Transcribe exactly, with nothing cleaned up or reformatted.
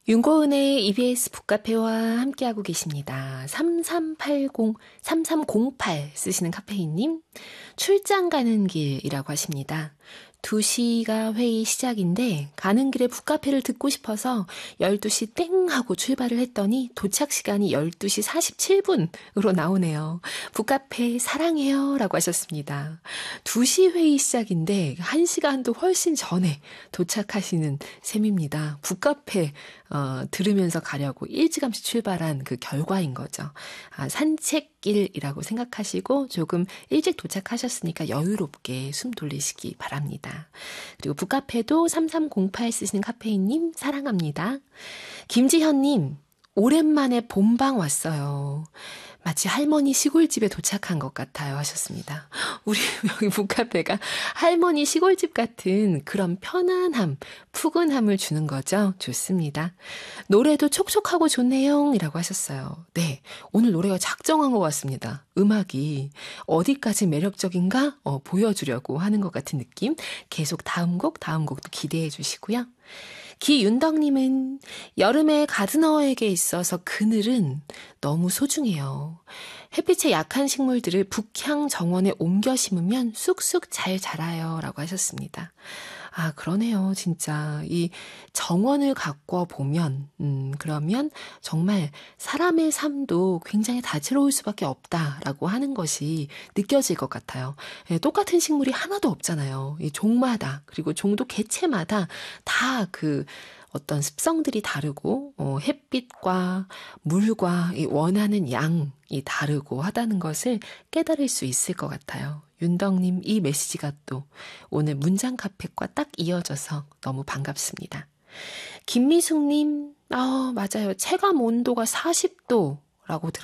윤고은의 이비에스 북카페와 함께하고 계십니다. 삼삼팔공, 삼삼공팔 쓰시는 카페인님, 출장 가는 길이라고 하십니다. 두 시가 회의 시작인데 가는 길에 북카페를 듣고 싶어서 열두 시 땡 하고 출발을 했더니 도착 시간이 열두 시 사십칠 분으로 나오네요. 북카페 사랑해요 라고 하셨습니다. 두 시 회의 시작인데 한 시간도 훨씬 전에 도착하시는 셈입니다. 북카페 어, 들으면서 가려고 일찌감치 출발한 그 결과인 거죠. 아, 산책길이라고 생각하시고 조금 일찍 도착하셨으니까 여유롭게 숨 돌리시기 바랍니다. 그리고 북카페도 삼삼공팔 쓰시는 카페인님 사랑합니다. 김지현님, 오랜만에 본방 왔어요. 마치 할머니 시골집에 도착한 것 같아요 하셨습니다. 우리 여기 북카페가 할머니 시골집 같은 그런 편안함, 푸근함을 주는 거죠. 좋습니다. 노래도 촉촉하고 좋네요 이라고 하셨어요. 네, 오늘 노래가 작정한 것 같습니다. 음악이 어디까지 매력적인가 어, 보여주려고 하는 것 같은 느낌. 계속 다음 곡, 다음 곡도 기대해 주시고요. 기윤덕님은 여름에 가드너에게 있어서 그늘은 너무 소중해요. 햇빛에 약한 식물들을 북향 정원에 옮겨 심으면 쑥쑥 잘 자라요 라고 하셨습니다. 아, 그러네요. 진짜 이 정원을 가꿔 보면 음, 그러면 정말 사람의 삶도 굉장히 다채로울 수밖에 없다라고 하는 것이 느껴질 것 같아요. 예, 똑같은 식물이 하나도 없잖아요. 이 종마다 그리고 종도 개체마다 다 그 어떤 습성들이 다르고 어, 햇빛과 물과 이 원하는 양이 다르고 하다는 것을 깨달을 수 있을 것 같아요. 윤덕님 이 메시지가 또 오늘 문장 카페과 딱 이어져서 너무 반갑습니다. 김미숙님, 아, 맞아요. 체감 온도가 사십 도라고 들었어요.